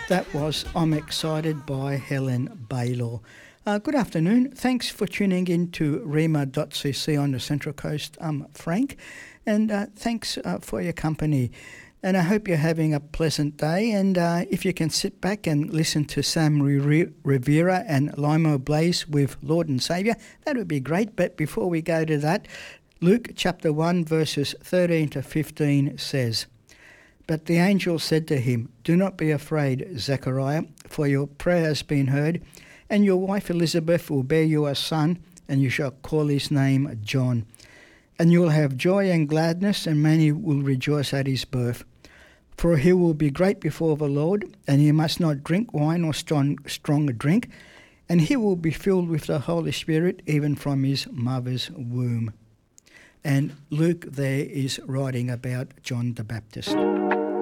That was I'm Excited by Helen Baylor. Good afternoon. Thanks for tuning in to rema.cc on the Central Coast. I'm Frank, and thanks for your company. And I hope you're having a pleasant day. And if you can sit back and listen to Sam Rivera and Limo Blaze with Lord and Saviour, that would be great. But before we go to that, Luke chapter 1 verses 13 to 15 says, "But the angel said to him, 'Do not be afraid, Zechariah, for your prayer has been heard, and your wife Elizabeth will bear you a son, and you shall call his name John. And you will have joy and gladness, and many will rejoice at his birth. For he will be great before the Lord, and he must not drink wine or strong drink, and he will be filled with the Holy Spirit even from his mother's womb.'" And Luke there is writing about John the Baptist.